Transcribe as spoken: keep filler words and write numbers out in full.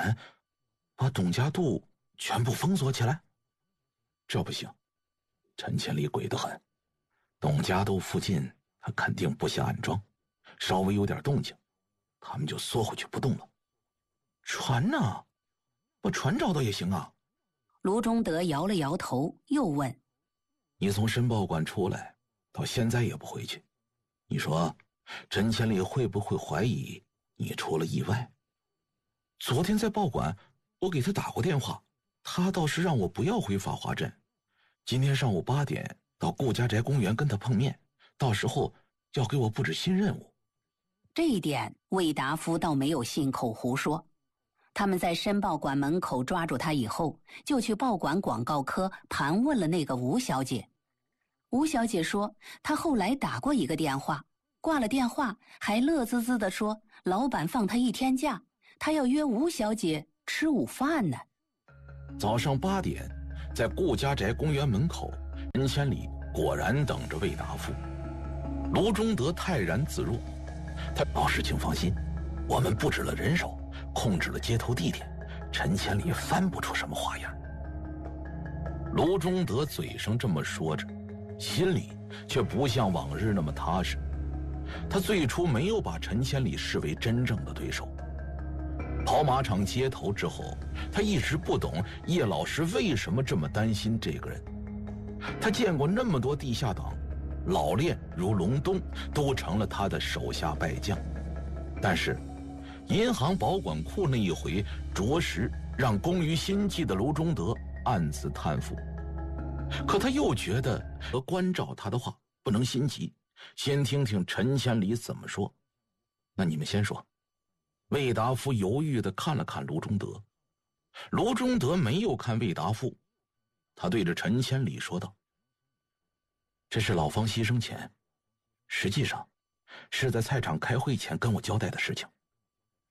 管把董家渡全部封锁起来？这不行，陈千里鬼得很，董家渡附近他肯定布下暗桩，稍微有点动静，他们就缩回去不动了。船呢？把船找到也行啊。 卢中德摇了摇头，又问： 你从申报馆出来到现在也不回去，你说陈千里会不会怀疑你出了意外？昨天在报馆我给他打过电话，他倒是让我不要回法华镇，今天上午八点到顾家宅公园跟他碰面，到时候要给我布置新任务。 这一点魏达夫倒没有信口胡说。他们在申报馆门口抓住他以后，就去报馆广告科盘问了那个吴小姐。吴小姐说她后来打过一个电话，挂了电话还乐滋滋地说老板放她一天假，她要约吴小姐吃午饭呢。 早上八点在顾家宅公园门口，陈千里果然等着魏达夫。卢中德泰然自若，他老师请放心，我们布置了人手，控制了接头地点，陈千里翻不出什么花样。卢中德嘴上这么说着，心里却不像往日那么踏实。他最初没有把陈千里视为真正的对手。跑马场接头之后，他一直不懂叶老师为什么这么担心这个人。他见过那么多地下党，老练如隆冬都成了他的手下败将，但是银行保管库那一回着实让工于心计的卢中德暗自叹服。可他又觉得和关照他的话不能心急，先听听陈千里怎么说。那你们先说。魏达夫犹豫地看了看卢中德，卢中德没有看魏达夫，他对着陈千里说道：这是老方牺牲前，实际上是在菜场开会前跟我交代的事情。